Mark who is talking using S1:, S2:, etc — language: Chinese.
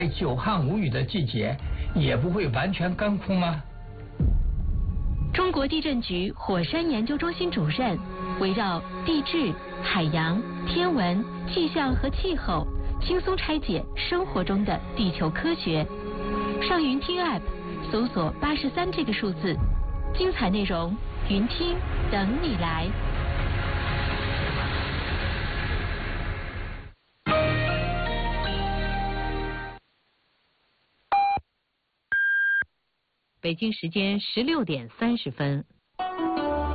S1: 久旱无雨的季节，也不会完全干枯吗？
S2: 中国地震局火山研究中心主任围绕地质、海洋、天文、气象和气候，轻松拆解生活中的地球科学。上云听 App 搜索83这个数字，精彩内容云听等你来。
S3: 北京时间16点30分。